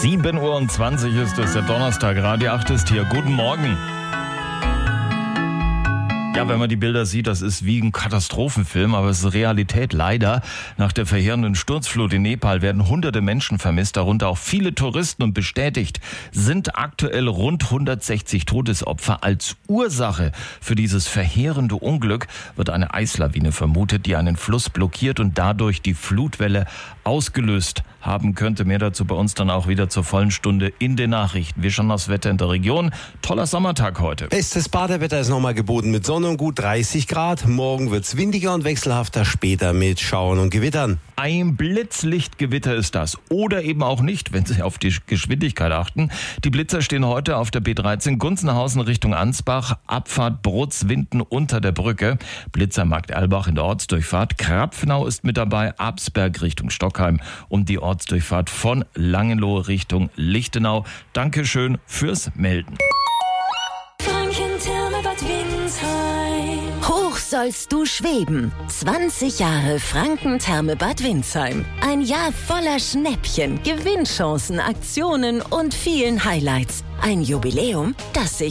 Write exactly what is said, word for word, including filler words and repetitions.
sieben Uhr zwanzig ist es, der Donnerstag, Radio acht ist hier. Guten Morgen. Ja, wenn man die Bilder sieht, das ist wie ein Katastrophenfilm, aber es ist Realität. Leider, nach der verheerenden Sturzflut in Nepal werden hunderte Menschen vermisst, darunter auch viele Touristen, und bestätigt sind aktuell rund hundertsechzig Todesopfer. Als Ursache für dieses verheerende Unglück wird eine Eislawine vermutet, die einen Fluss blockiert und dadurch die Flutwelle ausgelöst haben könnte. Mehr dazu bei uns dann auch wieder zur vollen Stunde in den Nachrichten. Wir schauen aufs Wetter in der Region. Toller Sommertag heute. Bestes Badewetter ist nochmal geboten mit Sonne und gut dreißig Grad. Morgen wird's windiger und wechselhafter, später mit Schauern und Gewittern. Ein Blitzlichtgewitter ist das. Oder eben auch nicht, wenn Sie auf die Geschwindigkeit achten. Die Blitzer stehen heute auf der B dreizehn Gunzenhausen Richtung Ansbach, Abfahrt Brutzwinden unter der Brücke. Blitzermarkt Erlbach in der Ortsdurchfahrt. Krapfenau ist mit dabei, Absberg Richtung Stockheim und die Ortsdurchfahrt von Langenlohe Richtung Lichtenau. Dankeschön fürs Melden. Hoch sollst du schweben. zwanzig Jahre Franken-Therme Bad Windsheim. Ein Jahr voller Schnäppchen, Gewinnchancen, Aktionen und vielen Highlights. Ein Jubiläum, das sich